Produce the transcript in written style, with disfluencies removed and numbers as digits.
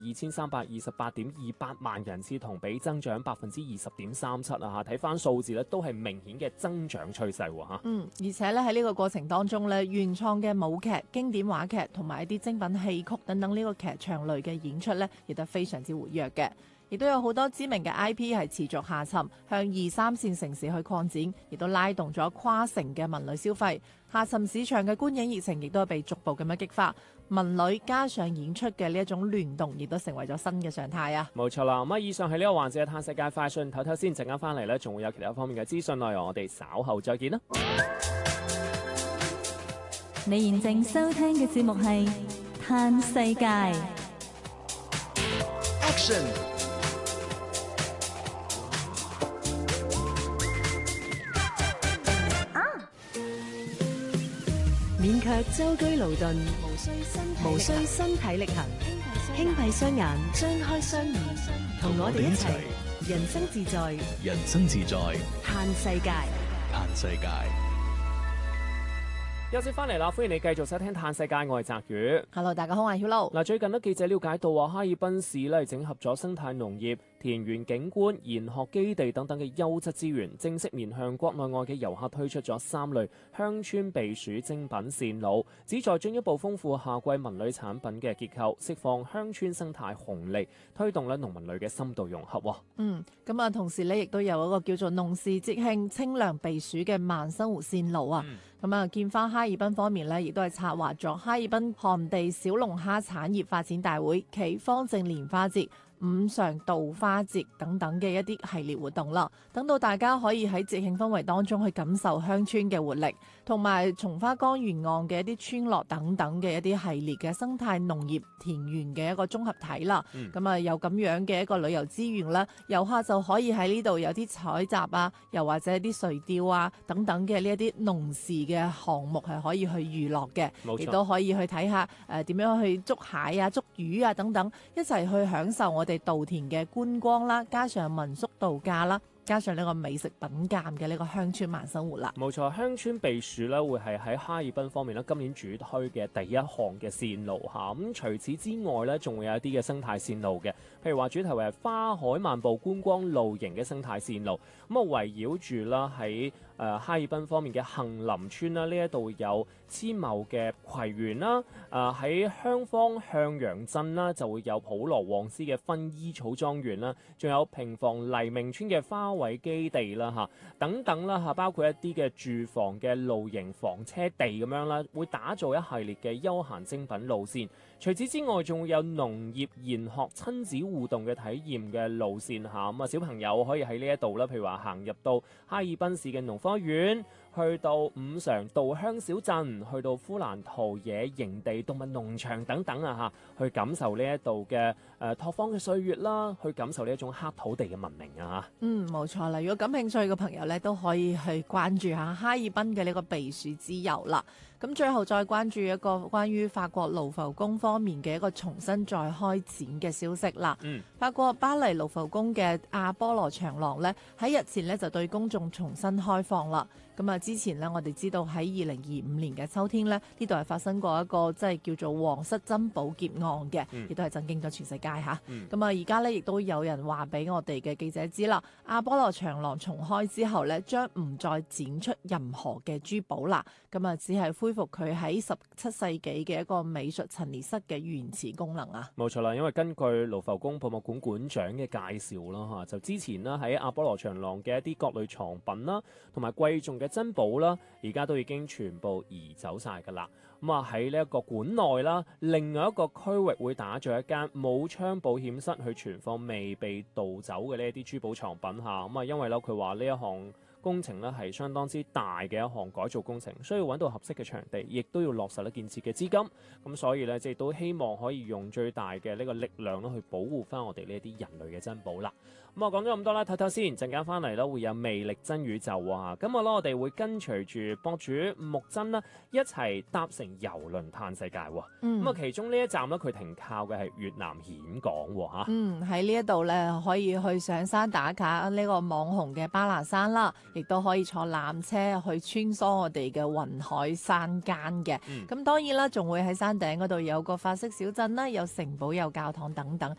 2328.28萬人次，同比增長20.37%啊！睇翻數字咧，都係明顯嘅增長趨勢喎嚇。 而且咧喺呢個過程當中咧，原創嘅舞劇、經典話劇同埋一啲精品戲曲等等呢個劇場類嘅演出咧，亦都非常之活躍嘅。亦都有好多知名嘅 IP 係持續下沉，向2、3線城市去擴展，亦都拉動咗跨城嘅文旅消費。下沉市場嘅觀影熱情亦都係被逐步咁樣激發，文旅加上演出嘅呢一種聯動，亦都成為咗新嘅常態啊！ 冇錯啦，咁以上係呢個環節嘅嘆世界快訊，唞唞先，陣間翻嚟呢，仲會有其他方面嘅資訊內容，我哋稍後再見啦。 你現正收聽嘅節目係嘆世界。 Action！ 勉強舟車勞頓，無需身體力行，輕閉雙眼，張開雙耳，同我哋一齊人生自在， 人生自在， 嘆世界， 嘆世界。 休息翻嚟啦，歡迎你繼續收聽《嘆世界》，我係澤宇。 Hello， 大家好，我係曉露。 嗱，最近記者了解到哈爾濱市咧整合咗生態農業、田園景觀、研學基地等等嘅優質資源，正式面向國內外嘅遊客推出咗3類鄉村避暑精品線路，旨在進一步豐富夏季文旅產品嘅結構，釋放鄉村生態紅利，推動農民旅嘅深度融合。 咁啊，同時咧亦都有一個叫做農事節慶清涼避暑嘅慢生活線路啊。咁啊，建花哈爾濱方面呢，亦都係策劃咗哈爾濱旱地小龍蝦產業發展大會暨方正蓮花節、五常稻花節等等嘅一啲系列活動啦，等到大家可以喺節慶氛圍當中去感受鄉村嘅活力，同埋松花江沿岸嘅一啲村落等等嘅一啲系列嘅生態農業田園嘅一個綜合體啦。咁啊，有咁樣嘅一個旅遊資源啦，遊客就可以喺呢度有啲採集啊，又或者啲垂釣啊等等嘅呢一啲農事嘅項目係可以去娛樂嘅，亦都可以去睇下點樣去捉蟹啊、捉魚啊等等，一齊去享受我哋稻田嘅觀光啦，加上民宿度假啦，加上呢個美食品鑑嘅呢個鄉村慢生活啦。 冇錯，鄉村避暑咧會係喺哈爾濱方面咧今年主推嘅第一項嘅線路嚇。咁除此之外咧，仲會有一啲嘅生態線路嘅，譬如話主題為花海漫步觀光露營嘅生態線路。咁啊圍繞住啦喺哈爾濱方面嘅杏林村啦，呢一度有千茂嘅葵園啦，喺香坊向陽鎮啦就會有普羅旺斯嘅薰衣草莊園啦，仲有平房黎明村嘅花卉基地啦嚇，等等啦嚇，包括一啲嘅住房嘅露營房車地咁樣啦，會打造一系列嘅休閒精品路線。除此之外，仲會有農業研學親子互動嘅體驗嘅路線嚇，咁啊小朋友可以喺呢一度啦，譬如話行入到哈爾濱市嘅農科院，去到五常稻香小鎮，去到呼蘭陶冶營地動物農場等等啊嚇，去感受呢一度嘅拓荒嘅歲月啦，去感受呢一種黑土地嘅文明啊嚇。 冇錯啦，如果感興趣嘅朋友咧，都可以去關注下哈爾濱嘅呢個避暑之遊啦。咁最後再關注一個關於法國盧浮宮方面嘅一個重新再開展嘅消息啦。法國巴黎盧浮宮嘅阿波羅長廊咧，喺日前咧就對公眾重新開放啦。咁啊，之前呢，我哋知道喺2025年嘅秋天呢，呢度係發生過一個即係叫做皇室珍寶劫案嘅，亦都係震驚咗全世界嚇。咁啊，而家呢，亦都有人話俾我哋嘅記者知啦，阿波羅長廊重開之後呢，將唔再展出任何嘅珠寶啦。咁啊，只係恢復佢喺17世紀嘅一個美術陳列室嘅原始功能啊。 冇錯啦，因為根據盧浮宮博物館館長嘅介紹啦嚇，就之前啦喺阿波羅長廊嘅一啲各類藏品啦，同埋貴重嘅珍寶啦，而家都已經全部移走晒㗎啦。咁啊喺呢一個館內啦，另外一個區域會打造一間冇窗保險室去存放未被盜走嘅呢一啲珠寶藏品嚇。咁啊，因為咧佢話呢一項工程咧係相當之大嘅一項改造工程，需要揾到合適嘅場地，亦都要落實建設嘅資金。咁所以咧，即係都希望可以用最大嘅呢個力量去保護翻我哋呢一啲人類嘅珍寶啦。咁我講咗咁多啦，睇睇先，陣間翻嚟啦會有魅力真宇宙啊！今日咧我哋會跟隨住博主木真啦，一齊搭乘郵輪嘆世界喎。咁啊，其中呢一站咧佢停靠嘅係越南峴港喎嚇。 喺呢一度咧可以去上山打卡呢個網紅嘅巴拿山啦。 亦都可以坐纜車去穿梭我哋嘅雲海山間嘅。咁當然啦，仲會喺山頂嗰度有個法式小鎮啦，有城堡、有教堂等等。